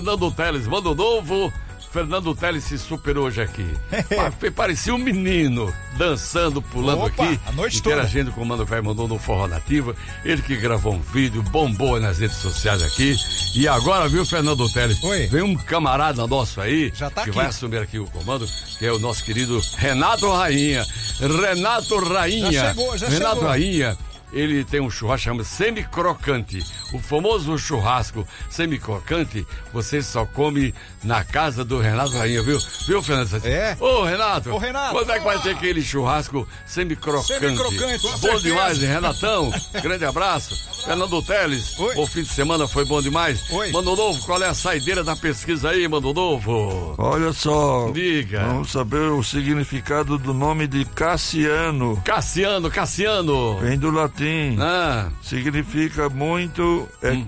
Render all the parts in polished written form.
Fernando Teles, Mano Novo. Fernando Teles se superou hoje aqui. Parecia um menino dançando, pulando. Opa, aqui, a noite interagindo toda com o Mano Velho, mandou no Forró Nativa. Ele que gravou um vídeo, bombou nas redes sociais aqui. E agora, viu, Fernando Teles? Oi. Vem um camarada nosso aí, já tá que aqui. Vai assumir aqui o comando, que é o nosso querido Renato Rainha. Renato Rainha. Já chegou. Renato Rainha. Ele tem um churrasco chamado semi-crocante. O famoso churrasco semi-crocante, você só come na casa do Renato Rainha, viu? Viu, Fernando? É? Ô, Renato! Quando é que vai ter aquele churrasco semi-crocante? Semi-crocante, bom demais, hein, Renatão? Grande abraço. Fernando Teles, o fim de semana foi bom demais. Mano Novo, qual é a saideira da pesquisa aí, Mano Novo? Olha só. Diga. Vamos saber o significado do nome de Cassiano. Cassiano. Vem do latim. Significa muito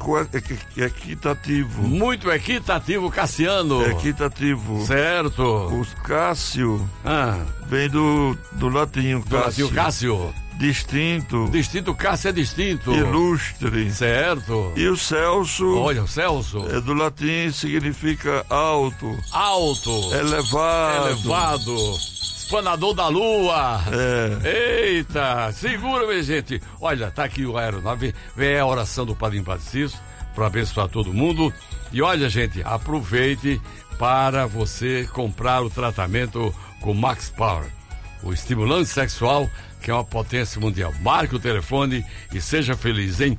equitativo. Muito equitativo, Cassiano. Equitativo. Certo. O Cássio vem do latim. Do latim, Cássio. Distinto. Distinto, Cássio é distinto. Ilustre. Certo. E o Celso. Olha, o Celso. É do latim, significa alto. Alto. Elevado. Espanador da lua. É. Eita, segura, minha gente. Olha, tá aqui o aeronave. Vem a oração do Padre Cícero para abençoar todo mundo. E olha, gente, aproveite para você comprar o tratamento com Max Power, o estimulante sexual que é uma potência mundial. Marque o telefone e seja feliz, hein?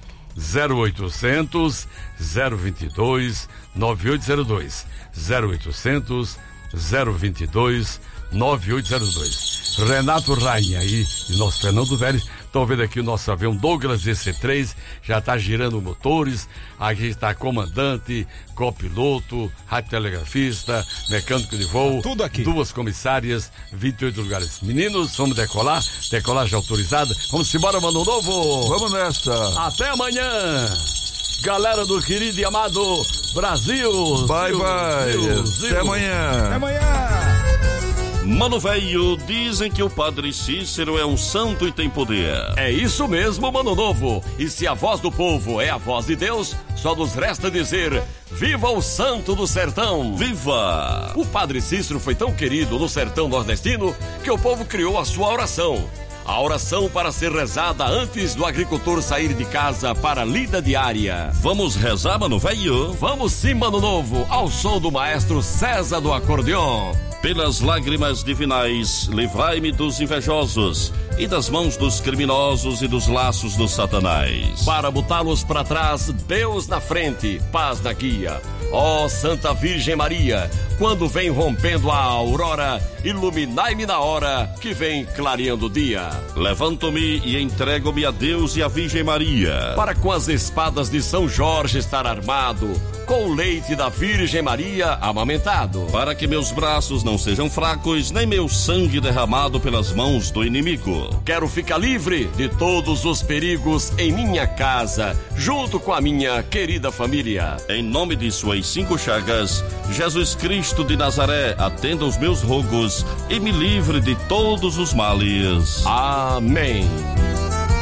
0800 022 9802. 0800 022 9802. Renato Rainha e nosso Fernando Teles. Estão vendo aqui o nosso avião Douglas DC-3, já está girando motores. Aqui está comandante, copiloto, radiotelegrafista, mecânico de voo. Tudo aqui. 2 comissárias, 28 lugares. Meninos, vamos decolar, decolagem autorizada. Vamos embora, Mano Novo. Vamos nesta. Até amanhã. Galera do querido e amado Brasil. Bye. Até amanhã. Até amanhã. Mano Velho, dizem que o Padre Cícero é um santo e tem poder. É isso mesmo, Mano Novo. E se a voz do povo é a voz de Deus, só nos resta dizer: viva o santo do sertão! Viva! O Padre Cícero foi tão querido no sertão nordestino que o povo criou a sua oração. A oração para ser rezada antes do agricultor sair de casa para a lida diária. Vamos rezar, Mano Velho? Vamos sim, Mano Novo, ao som do maestro César do acordeon. Pelas lágrimas divinais, livrai-me dos invejosos e das mãos dos criminosos e dos laços do Satanás. Para botá-los para trás, Deus na frente, paz na guia. Ó Santa Virgem Maria, quando vem rompendo a aurora, iluminai-me na hora que vem clareando o dia. Levanto-me e entrego-me a Deus e a Virgem Maria, para com as espadas de São Jorge estar armado, com o leite da Virgem Maria amamentado, para que meus braços não sejam fracos, nem meu sangue derramado pelas mãos do inimigo. Quero ficar livre de todos os perigos em minha casa, junto com a minha querida família. Em nome de suas 5 chagas, Jesus Cristo de Nazaré, atenda os meus rogos e me livre de todos os males. Amém.